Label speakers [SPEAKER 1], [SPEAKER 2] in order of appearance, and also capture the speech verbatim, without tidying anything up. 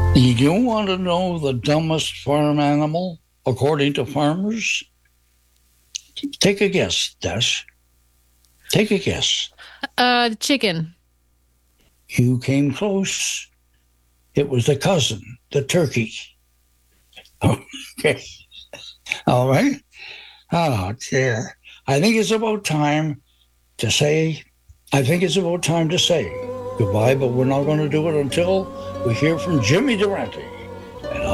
[SPEAKER 1] You want to know the dumbest farm animal, according to farmers? Take a guess, Dash. Take a guess.
[SPEAKER 2] Uh, chicken.
[SPEAKER 1] You came close. It was the cousin, the turkey. Okay. All right. Oh, dear. I think it's about time to say, I think it's about time to say goodbye, but we're not going to do it until we hear from Jimmy Durante.